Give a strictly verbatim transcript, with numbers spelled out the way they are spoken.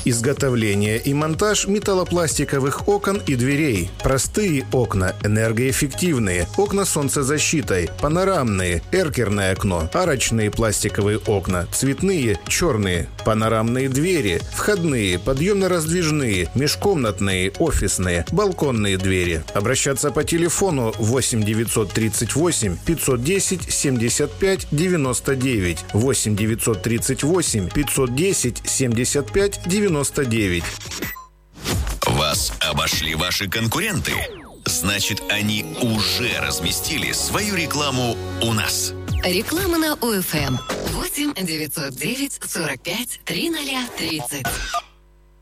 Изготовление и монтаж металлопластиковых окон и дверей. Простые окна, энергоэффективные, окна с солнцезащитой, панорамные, эркерное окно, арочные пластиковые окна, цветные, черные, панорамные двери, входные, подъемно-раздвижные, межкомнатные, офисные, балконные двери. Обращаться по телефону восемь девятьсот тридцать восемь пятьсот десять семьдесят пять девяносто девять, восемь девятьсот тридцать восемь пятьсот десять семьдесят пять девяносто девять. Вас обошли ваши конкуренты? Значит, они уже разместили свою рекламу у нас. Реклама на ОФМ. восемь девятьсот девять сорок пять тридцать тридцать.